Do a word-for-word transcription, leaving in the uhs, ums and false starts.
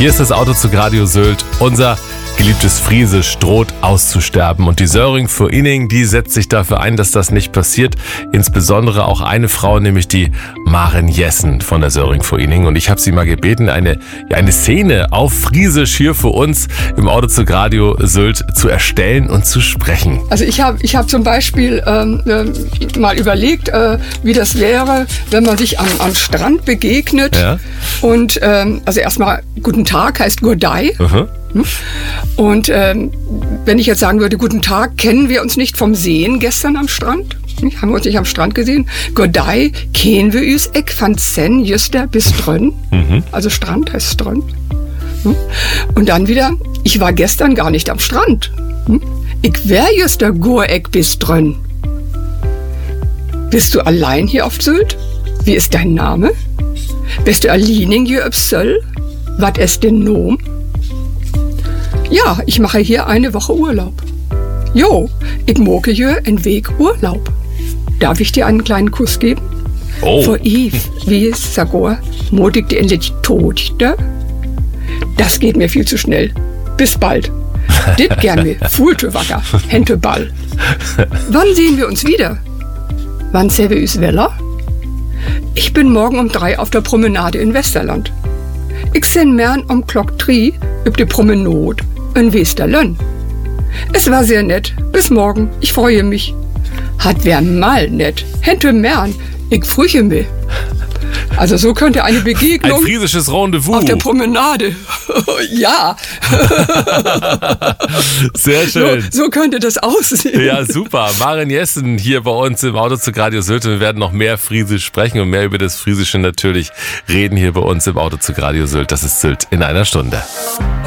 Hier ist das Autozug Radio Sylt. Unser geliebtes Friesisch droht auszusterben. Und die Söring vor Inning, die setzt sich dafür ein, dass das nicht passiert. Insbesondere auch eine Frau, nämlich die Maren Jessen von der Söring vor Inning. Und ich habe sie mal gebeten, eine, ja, eine Szene auf Friesisch hier für uns im Autozug Radio Sylt zu erstellen und zu sprechen. Also ich habe ich hab zum Beispiel ähm, äh, mal überlegt, äh, wie das wäre, wenn man sich am, am Strand begegnet. Ja. Und ähm, also erstmal guten Tag heißt Gurdai. Uh-huh. Und ähm, wenn ich jetzt sagen würde, guten Tag, kennen wir uns nicht vom Sehen gestern am Strand? Haben wir uns nicht am Strand gesehen? Godai, kennen wir uns ek van sen juster bis drön? Mhm. Also Strand heißt Strön. Und dann wieder, ich war gestern gar nicht am Strand. Ich wär juster goer ek bis drön. Bist du allein hier auf Sylt? Wie ist dein Name? Bist du allein hier auf Sylt? Was ist denn Nom? Ja, ich mache hier eine Woche Urlaub. Jo, ich moke hier einen Weg Urlaub. Darf ich dir einen kleinen Kuss geben? Oh. Vor Eve, wie es Sagor, motig dir endlich tot, da? Das geht mir viel zu schnell. Bis bald. Dit gern mir, Fulte wacker, Hente Ball. Wann sehen wir uns wieder? Wann sehen wir uns Weller? Ich bin morgen um drei auf der Promenade in Westerland. Ich sehn mern um Klock drei üb die Promenade in Westerlönn. Es war sehr nett. Bis morgen. Ich freue mich. Hat wer mal nett. Hente mern. Ich früche mich. Also so könnte eine Begegnung... Ein friesisches Rendezvous. Auf der Promenade. Ja. Sehr schön. So, so könnte das aussehen. Ja, super. Maren Jessen hier bei uns im Autozug Radio Sylt. Wir werden noch mehr Friesisch sprechen und mehr über das Friesische natürlich reden hier bei uns im Autozug Radio Sylt. Das ist Sylt in einer Stunde.